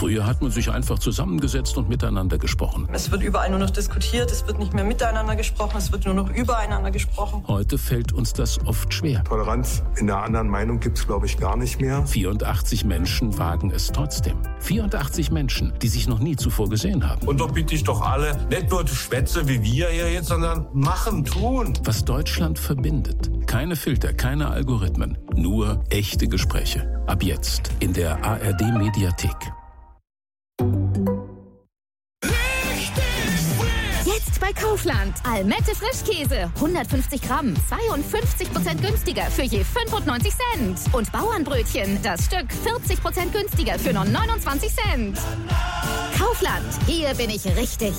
Früher hat man sich einfach zusammengesetzt und miteinander gesprochen. Es wird überall nur noch diskutiert, es wird nicht mehr miteinander gesprochen, es wird nur noch übereinander gesprochen. Heute fällt uns das oft schwer. Toleranz in der anderen Meinung gibt es, glaube ich, gar nicht mehr. 84 Menschen wagen es trotzdem. 84 Menschen, die sich noch nie zuvor gesehen haben. Und doch bitte ich doch alle, nicht nur Schwätze wie wir hier jetzt, sondern machen, tun. Was Deutschland verbindet. Keine Filter, keine Algorithmen, nur echte Gespräche. Ab jetzt in der ARD-Mediathek. Jetzt bei Kaufland. Almette Frischkäse. 150 Gramm. 52% günstiger für je 95 Cent. Und Bauernbrötchen. Das Stück 40% günstiger für nur 29 Cent. Kaufland. Hier bin ich richtig.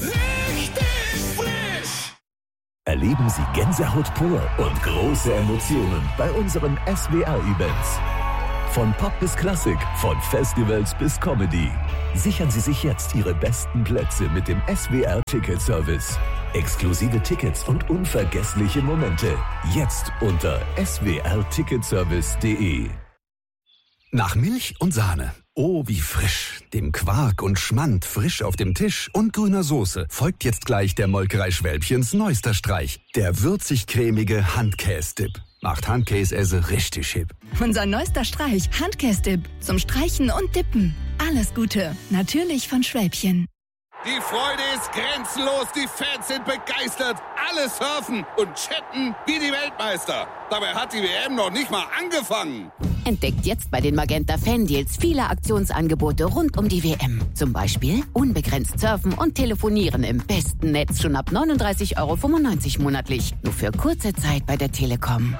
Erleben Sie Gänsehaut pur und große Emotionen bei unseren SWR-Events. Von Pop bis Klassik, von Festivals bis Comedy. Sichern Sie sich jetzt Ihre besten Plätze mit dem SWR-Ticket-Service. Exklusive Tickets und unvergessliche Momente. Jetzt unter swrticketservice.de. Nach Milch und Sahne. Oh, wie frisch. Dem Quark und Schmand frisch auf dem Tisch und grüner Soße folgt jetzt gleich der Molkerei Schwälbchens neuester Streich. Der würzig-cremige Handkäse-Dip. Macht Handkäse richtig hip. Unser neuester Streich, Handkäse-Dip. Zum Streichen und Dippen. Alles Gute. Natürlich von Schwälbchen. Die Freude ist grenzenlos, die Fans sind begeistert. Alle surfen und chatten wie die Weltmeister. Dabei hat die WM noch nicht mal angefangen. Entdeckt jetzt bei den Magenta Fan-Deals viele Aktionsangebote rund um die WM. Zum Beispiel unbegrenzt surfen und telefonieren im besten Netz schon ab 39,95 € monatlich. Nur für kurze Zeit bei der Telekom.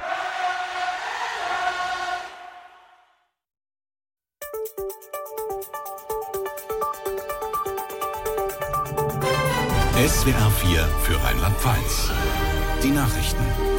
SWR 4 für Rheinland-Pfalz. Die Nachrichten.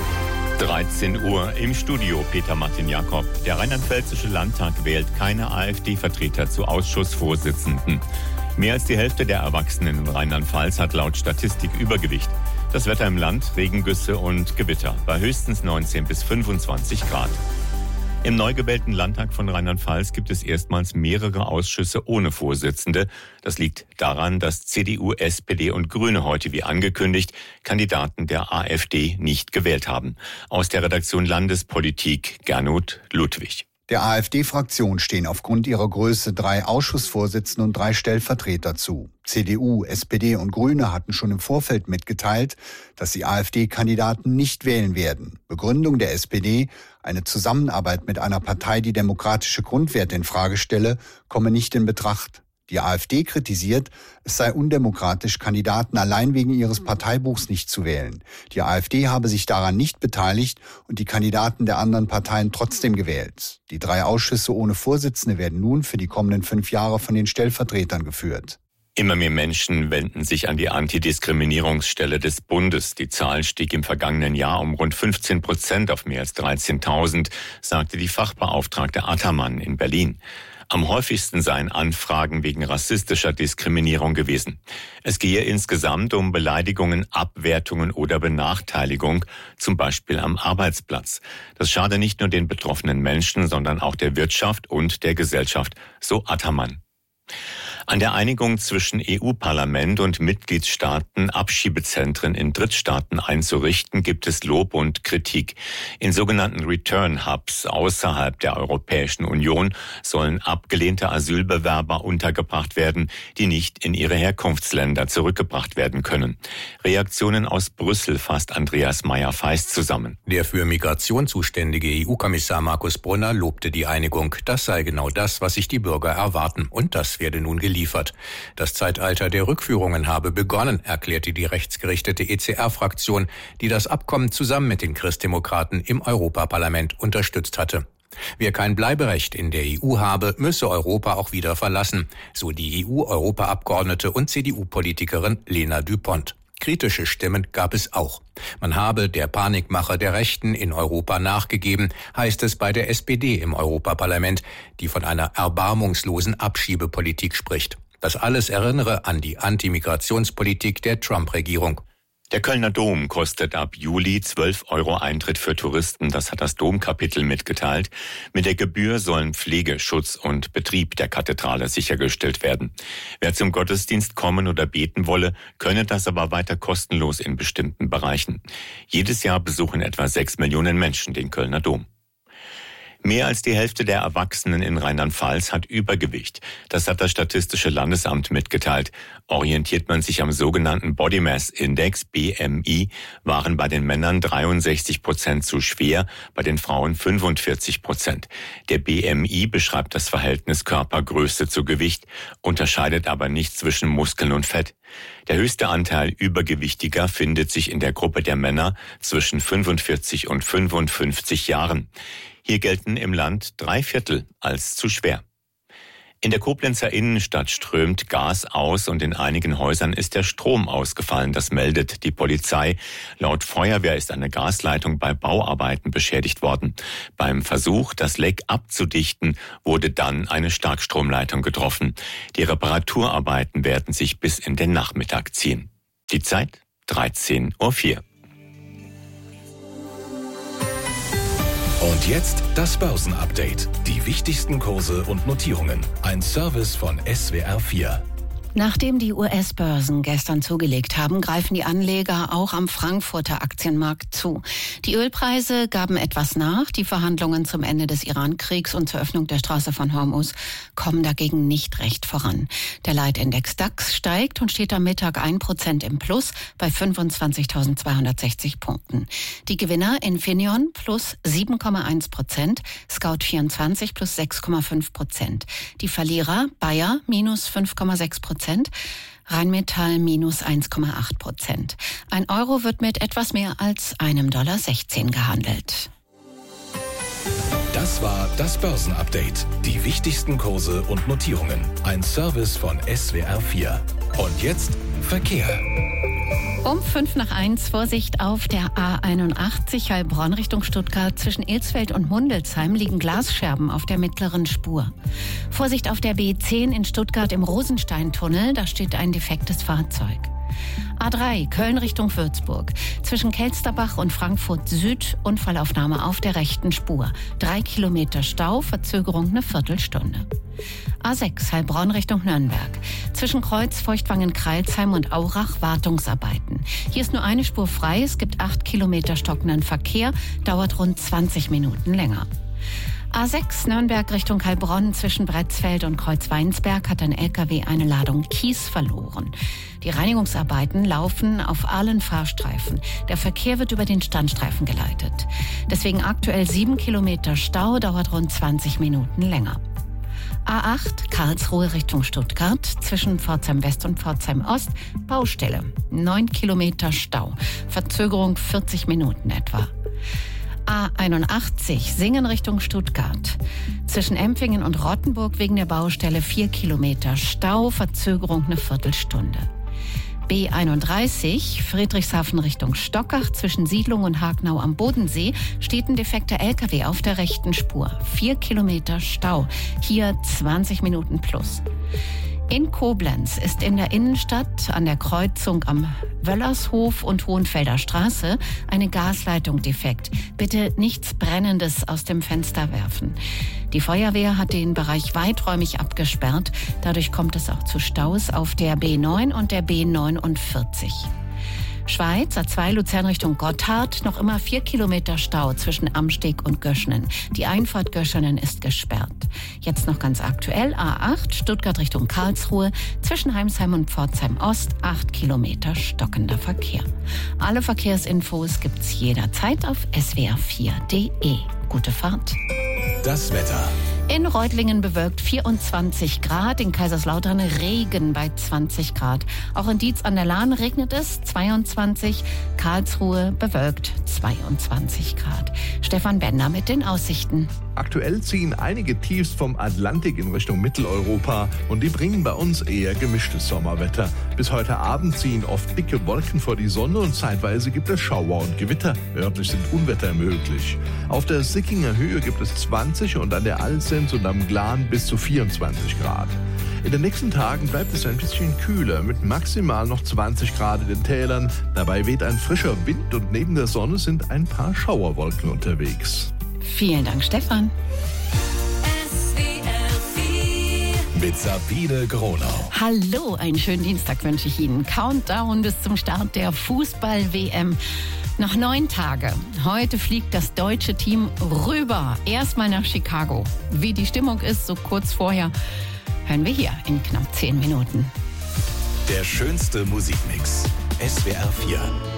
13 Uhr im Studio Peter Martin Jakob. Der Rheinland-Pfälzische Landtag wählt keine AfD-Vertreter zu Ausschussvorsitzenden. Mehr als die Hälfte der Erwachsenen in Rheinland-Pfalz hat laut Statistik Übergewicht. Das Wetter im Land, Regengüsse und Gewitter bei höchstens 19 bis 25 Grad. Im neu gewählten Landtag von Rheinland-Pfalz gibt es erstmals mehrere Ausschüsse ohne Vorsitzende. Das liegt daran, dass CDU, SPD und Grüne heute, wie angekündigt, Kandidaten der AfD nicht gewählt haben. Aus der Redaktion Landespolitik Gernot Ludwig. Der AfD-Fraktion stehen aufgrund ihrer Größe 3 Ausschussvorsitzende und 3 Stellvertreter zu. CDU, SPD und Grüne hatten schon im Vorfeld mitgeteilt, dass sie AfD-Kandidaten nicht wählen werden. Begründung der SPD: eine Zusammenarbeit mit einer Partei, die demokratische Grundwerte in Frage stelle, komme nicht in Betracht. Die AfD kritisiert, es sei undemokratisch, Kandidaten allein wegen ihres Parteibuchs nicht zu wählen. Die AfD habe sich daran nicht beteiligt und die Kandidaten der anderen Parteien trotzdem gewählt. Die 3 Ausschüsse ohne Vorsitzende werden nun für die kommenden 5 Jahre von den Stellvertretern geführt. Immer mehr Menschen wenden sich an die Antidiskriminierungsstelle des Bundes. Die Zahl stieg im vergangenen Jahr um rund 15% auf mehr als 13.000, sagte die Fachbeauftragte Attermann in Berlin. Am häufigsten seien Anfragen wegen rassistischer Diskriminierung gewesen. Es gehe insgesamt um Beleidigungen, Abwertungen oder Benachteiligung, zum Beispiel am Arbeitsplatz. Das schade nicht nur den betroffenen Menschen, sondern auch der Wirtschaft und der Gesellschaft, so Attermann. An der Einigung zwischen EU-Parlament und Mitgliedstaaten, Abschiebezentren in Drittstaaten einzurichten, gibt es Lob und Kritik. In sogenannten Return-Hubs außerhalb der Europäischen Union sollen abgelehnte Asylbewerber untergebracht werden, die nicht in ihre Herkunftsländer zurückgebracht werden können. Reaktionen aus Brüssel fasst Andreas Meyer-Feist zusammen. Der für Migration zuständige EU-Kommissar Markus Brunner lobte die Einigung. Das sei genau das, was sich die Bürger erwarten. Und das werde nun geliefert. Das Zeitalter der Rückführungen habe begonnen, erklärte die rechtsgerichtete ECR-Fraktion, die das Abkommen zusammen mit den Christdemokraten im Europaparlament unterstützt hatte. Wer kein Bleiberecht in der EU habe, müsse Europa auch wieder verlassen, so die EU-Europaabgeordnete und CDU-Politikerin Lena Düpont. Kritische Stimmen gab es auch. Man habe der Panikmache der Rechten in Europa nachgegeben, heißt es bei der SPD im Europaparlament, die von einer erbarmungslosen Abschiebepolitik spricht. Das alles erinnere an die Antimigrationspolitik der Trump-Regierung. Der Kölner Dom kostet ab Juli 12 € Eintritt für Touristen. Das hat das Domkapitel mitgeteilt. Mit der Gebühr sollen Pflege, Schutz und Betrieb der Kathedrale sichergestellt werden. Wer zum Gottesdienst kommen oder beten wolle, könne das aber weiter kostenlos in bestimmten Bereichen. Jedes Jahr besuchen etwa 6 Millionen Menschen den Kölner Dom. Mehr als die Hälfte der Erwachsenen in Rheinland-Pfalz hat Übergewicht. Das hat das Statistische Landesamt mitgeteilt. Orientiert man sich am sogenannten Body Mass Index, BMI, waren bei den Männern 63% zu schwer, bei den Frauen 45%. Der BMI beschreibt das Verhältnis Körpergröße zu Gewicht, unterscheidet aber nicht zwischen Muskeln und Fett. Der höchste Anteil Übergewichtiger findet sich in der Gruppe der Männer zwischen 45 und 55 Jahren. Hier gelten im Land 3/4 als zu schwer. In der Koblenzer Innenstadt strömt Gas aus und in einigen Häusern ist der Strom ausgefallen. Das meldet die Polizei. Laut Feuerwehr ist eine Gasleitung bei Bauarbeiten beschädigt worden. Beim Versuch, das Leck abzudichten, wurde dann eine Starkstromleitung getroffen. Die Reparaturarbeiten werden sich bis in den Nachmittag ziehen. Die Zeit 13:04 Uhr. Und jetzt das Börsenupdate. Die wichtigsten Kurse und Notierungen. Ein Service von SWR 4. Nachdem die US-Börsen gestern zugelegt haben, greifen die Anleger auch am Frankfurter Aktienmarkt zu. Die Ölpreise gaben etwas nach. Die Verhandlungen zum Ende des Iran-Kriegs und zur Öffnung der Straße von Hormuz kommen dagegen nicht recht voran. Der Leitindex DAX steigt und steht am Mittag 1% im Plus bei 25.260 Punkten. Die Gewinner Infineon plus 7,1%, Scout24 plus 6,5%. Die Verlierer Bayer minus 5,6%. Rheinmetall minus 1,8%. Ein Euro wird mit etwas mehr als $1,16 gehandelt. Das war das Börsenupdate. Die wichtigsten Kurse und Notierungen. Ein Service von SWR 4. Und jetzt Verkehr. Um 1:05 Vorsicht auf der A81 Heilbronn Richtung Stuttgart. Zwischen Ilsfeld und Mundelsheim liegen Glasscherben auf der mittleren Spur. Vorsicht auf der B10 in Stuttgart im Rosensteintunnel. Da steht ein defektes Fahrzeug. A3 Köln Richtung Würzburg. Zwischen Kelsterbach und Frankfurt Süd Unfallaufnahme auf der rechten Spur. 3 Kilometer Stau, Verzögerung eine Viertelstunde. A6 Heilbronn Richtung Nürnberg. Zwischen Kreuz, Feuchtwangen, Kreilsheim und Aurach Wartungsarbeiten. Hier ist nur eine Spur frei. Es gibt 8 Kilometer stockenden Verkehr. Dauert rund 20 Minuten länger. A6 Nürnberg Richtung Heilbronn zwischen Bretzfeld und Kreuzweinsberg hat ein LKW eine Ladung Kies verloren. Die Reinigungsarbeiten laufen auf allen Fahrstreifen. Der Verkehr wird über den Standstreifen geleitet. Deswegen aktuell 7 Kilometer Stau, dauert rund 20 Minuten länger. A8 Karlsruhe Richtung Stuttgart zwischen Pforzheim West und Pforzheim Ost Baustelle. 9 Kilometer Stau. Verzögerung 40 Minuten etwa. A81 Singen Richtung Stuttgart. Zwischen Empfingen und Rottenburg wegen der Baustelle 4 Kilometer Stau, Verzögerung eine Viertelstunde. B31 Friedrichshafen Richtung Stockach zwischen Siedlung und Hagnau am Bodensee steht ein defekter LKW auf der rechten Spur. 4 Kilometer Stau, hier 20 Minuten plus. In Koblenz ist in der Innenstadt an der Kreuzung am Wöllershof und Hohenfelder Straße eine Gasleitung defekt. Bitte nichts Brennendes aus dem Fenster werfen. Die Feuerwehr hat den Bereich weiträumig abgesperrt. Dadurch kommt es auch zu Staus auf der B9 und der B49. Schweiz, A2 Luzern Richtung Gotthard, noch immer 4 Kilometer Stau zwischen Amsteg und Göschenen. Die Einfahrt Göschenen ist gesperrt. Jetzt noch ganz aktuell, A8 Stuttgart Richtung Karlsruhe, zwischen Heimsheim und Pforzheim Ost, 8 Kilometer stockender Verkehr. Alle Verkehrsinfos gibt's jederzeit auf swr4.de. Gute Fahrt. Das Wetter. In Reutlingen bewölkt 24 Grad, in Kaiserslautern Regen bei 20 Grad. Auch in Dietz an der Lahn regnet es 22, Karlsruhe bewölkt 22 Grad. Stefan Bender mit den Aussichten. Aktuell ziehen einige Tiefs vom Atlantik in Richtung Mitteleuropa und die bringen bei uns eher gemischtes Sommerwetter. Bis heute Abend ziehen oft dicke Wolken vor die Sonne und zeitweise gibt es Schauer und Gewitter. Örtlich sind Unwetter möglich. Auf der Sickinger Höhe gibt es 20 und an der Alse Koblenz und am Glan bis zu 24 Grad. In den nächsten Tagen bleibt es ein bisschen kühler, mit maximal noch 20 Grad in den Tälern. Dabei weht ein frischer Wind und neben der Sonne sind ein paar Schauerwolken unterwegs. Vielen Dank, Stefan. Mit Sabine Gronau. Hallo, einen schönen Dienstag wünsche ich Ihnen. Countdown bis zum Start der Fußball-WM. Noch 9 Tage. Heute fliegt das deutsche Team rüber. Erstmal nach Chicago. Wie die Stimmung ist, so kurz vorher, hören wir hier in knapp 10 Minuten. Der schönste Musikmix. SWR 4.